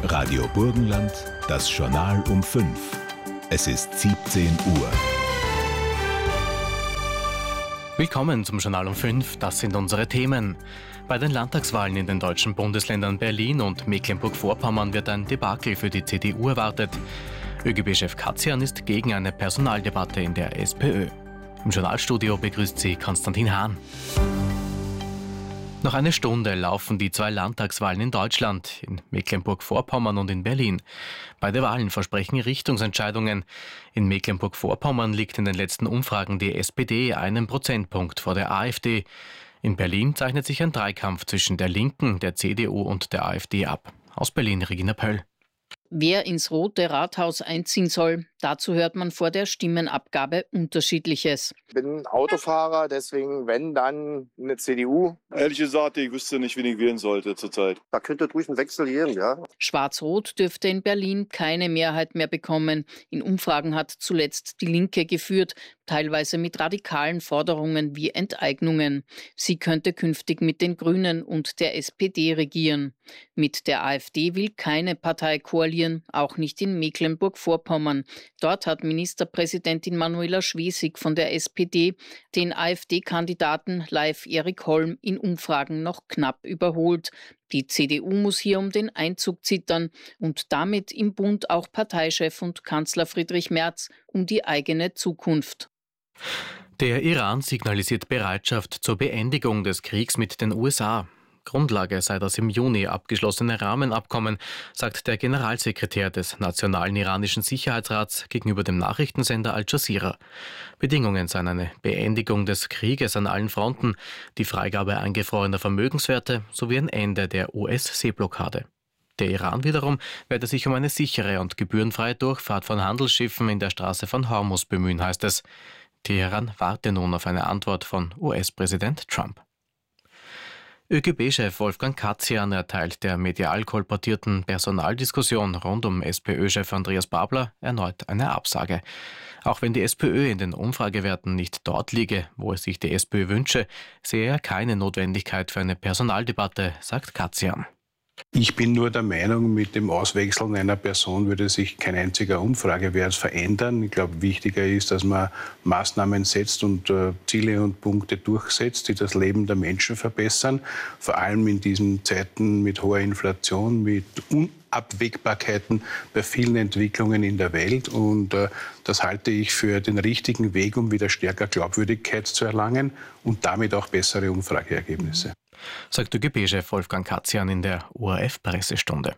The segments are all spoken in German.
Radio Burgenland, das Journal um 5. Es ist 17 Uhr. Willkommen zum Journal um 5. Das sind unsere Themen. Bei den Landtagswahlen in den deutschen Bundesländern Berlin und Mecklenburg-Vorpommern wird ein Debakel für die CDU erwartet. ÖGB-Chef Katzian ist gegen eine Personaldebatte in der SPÖ. Im Journalstudio begrüßt sie Konstantin Hahn. Noch eine Stunde laufen die 2 Landtagswahlen in Deutschland, in Mecklenburg-Vorpommern und in Berlin. Beide Wahlen versprechen Richtungsentscheidungen. In Mecklenburg-Vorpommern liegt in den letzten Umfragen die SPD 1 Prozentpunkt vor der AfD. In Berlin zeichnet sich ein Dreikampf zwischen der Linken, der CDU und der AfD ab. Aus Berlin Regina Pöll. Wer ins Rote Rathaus einziehen soll, dazu hört man vor der Stimmenabgabe Unterschiedliches. Ich bin Autofahrer, deswegen wenn, dann eine CDU. Ehrlich gesagt, ich wüsste nicht, wen ich wählen sollte zurzeit. Da könnte durch einen Wechsel gehen, ja. Schwarz-Rot dürfte in Berlin keine Mehrheit mehr bekommen. In Umfragen hat zuletzt die Linke geführt, teilweise mit radikalen Forderungen wie Enteignungen. Sie könnte künftig mit den Grünen und der SPD regieren. Mit der AfD will keine Partei koalieren, auch nicht in Mecklenburg-Vorpommern. Dort hat Ministerpräsidentin Manuela Schwesig von der SPD den AfD-Kandidaten Leif Erik Holm in Umfragen noch knapp überholt. Die CDU muss hier um den Einzug zittern und damit im Bund auch Parteichef und Kanzler Friedrich Merz um die eigene Zukunft. Der Iran signalisiert Bereitschaft zur Beendigung des Kriegs mit den USA. Grundlage sei das im Juni abgeschlossene Rahmenabkommen, sagt der Generalsekretär des Nationalen Iranischen Sicherheitsrats gegenüber dem Nachrichtensender Al Jazeera. Bedingungen seien eine Beendigung des Krieges an allen Fronten, die Freigabe eingefrorener Vermögenswerte sowie ein Ende der US-Seeblockade. Der Iran wiederum werde sich um eine sichere und gebührenfreie Durchfahrt von Handelsschiffen in der Straße von Hormuz bemühen, heißt es. Teheran warte nun auf eine Antwort von US-Präsident Trump. ÖGB-Chef Wolfgang Katzian erteilt der medial kolportierten Personaldiskussion rund um SPÖ-Chef Andreas Babler erneut eine Absage. Auch wenn die SPÖ in den Umfragewerten nicht dort liege, wo es sich die SPÖ wünsche, sehe er keine Notwendigkeit für eine Personaldebatte, sagt Katzian. Ich bin nur der Meinung, mit dem Auswechseln einer Person würde sich kein einziger Umfragewert verändern. Ich glaube, wichtiger ist, dass man Maßnahmen setzt und Ziele und Punkte durchsetzt, die das Leben der Menschen verbessern. Vor allem in diesen Zeiten mit hoher Inflation, mit Unabwägbarkeiten bei vielen Entwicklungen in der Welt. Und das halte ich für den richtigen Weg, um wieder stärker Glaubwürdigkeit zu erlangen und damit auch bessere Umfrageergebnisse, sagt ÖGB-Chef Wolfgang Katzian in der ORF-Pressestunde.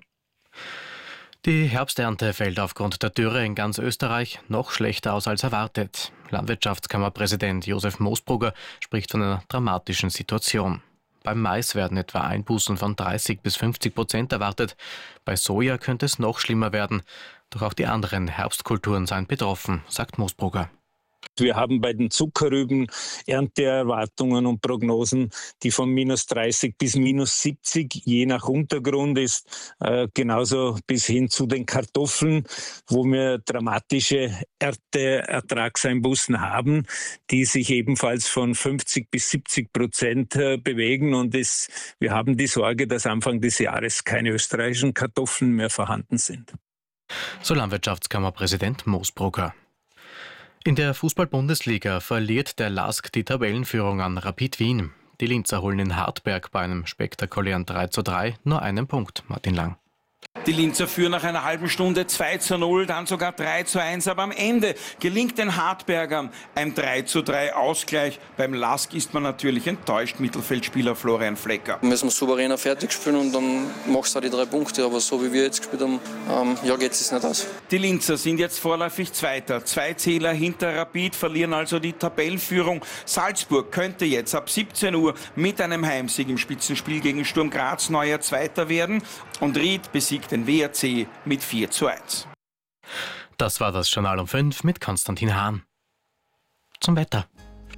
Die Herbsternte fällt aufgrund der Dürre in ganz Österreich noch schlechter aus als erwartet. Landwirtschaftskammerpräsident Josef Moosbrugger spricht von einer dramatischen Situation. Beim Mais werden etwa Einbußen von 30-50% erwartet. Bei Soja könnte es noch schlimmer werden. Doch auch die anderen Herbstkulturen seien betroffen, sagt Moosbrugger. Wir haben bei den Zuckerrüben Ernteerwartungen und Prognosen, die von -30 bis -70 je nach Untergrund ist, genauso bis hin zu den Kartoffeln, wo wir dramatische Ernteertragseinbußen haben, die sich ebenfalls von 50 bis 70% bewegen. Und wir haben die Sorge, dass Anfang des Jahres keine österreichischen Kartoffeln mehr vorhanden sind. So Landwirtschaftskammerpräsident Moosbrugger. In der Fußball-Bundesliga verliert der LASK die Tabellenführung an Rapid Wien. Die Linzer holen in Hartberg bei einem spektakulären 3:3 nur einen Punkt. Martin Lang. Die Linzer führen nach einer halben Stunde 2:0, dann sogar 3:1. Aber am Ende gelingt den Hartbergern ein 3:3 Ausgleich. Beim LASK ist man natürlich enttäuscht, Mittelfeldspieler Florian Flecker. Müssen wir souveräner fertig spielen und dann machst du auch die 3 Punkte. Aber so wie wir jetzt gespielt haben, geht es nicht aus. Die Linzer sind jetzt vorläufig Zweiter. 2 Zähler hinter Rapid, verlieren also die Tabellenführung. Salzburg könnte jetzt ab 17 Uhr mit einem Heimsieg im Spitzenspiel gegen Sturm Graz neuer Zweiter werden. Und Ried besiegt den WRC mit 4:1. Das war das Journal um 5 mit Konstantin Hahn. Zum Wetter.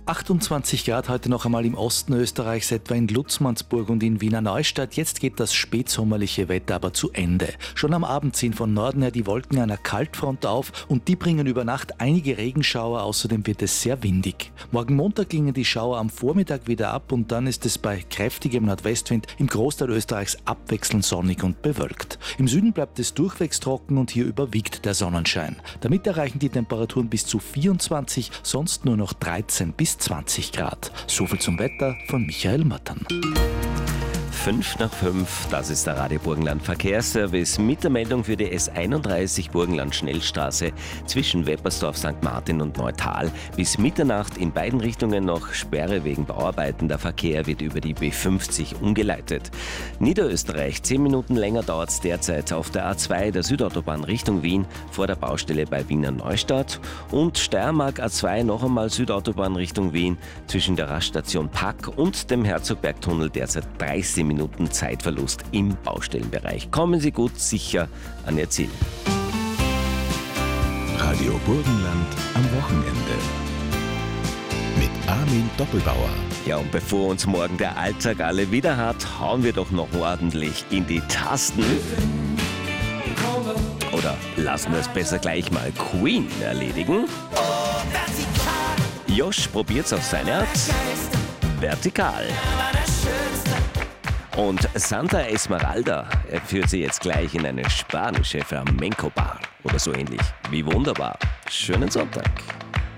28 Grad heute noch einmal im Osten Österreichs, etwa in Lutzmannsburg und in Wiener Neustadt. Jetzt geht das spätsommerliche Wetter aber zu Ende. Schon am Abend ziehen von Norden her die Wolken einer Kaltfront auf und die bringen über Nacht einige Regenschauer. Außerdem wird es sehr windig. Morgen Montag klingen die Schauer am Vormittag wieder ab und dann ist es bei kräftigem Nordwestwind im Großteil Österreichs abwechselnd sonnig und bewölkt. Im Süden bleibt es durchwegs trocken und hier überwiegt der Sonnenschein. Damit erreichen die Temperaturen bis zu 24, sonst nur noch 13 bis 20 Grad. Soviel zum Wetter von Michael Mattern. 5:05, das ist der Radio Burgenland Verkehrsservice mit der Meldung für die S31 Burgenland Schnellstraße zwischen Weppersdorf, St. Martin und Neutal. Bis Mitternacht in beiden Richtungen noch Sperre wegen Bauarbeiten. Der Verkehr wird über die B50 umgeleitet. Niederösterreich, 10 Minuten länger dauert es derzeit auf der A2 der Südautobahn Richtung Wien vor der Baustelle bei Wiener Neustadt. Und Steiermark A2 noch einmal Südautobahn Richtung Wien zwischen der Raststation Pack und dem Herzogbergtunnel derzeit 30 Minuten Zeitverlust im Baustellenbereich. Kommen Sie gut sicher an Ihr Ziel. Radio Burgenland am Wochenende. Mit Armin Doppelbauer. Ja, und bevor uns morgen der Alltag alle wieder hat, hauen wir doch noch ordentlich in die Tasten. Oder lassen wir es besser gleich mal Queen erledigen. Josh probiert's auf seine Art. Vertikal. Und Santa Esmeralda führt sie jetzt gleich in eine spanische Flamenco-Bar oder so ähnlich. Wie wunderbar. Schönen Sonntag.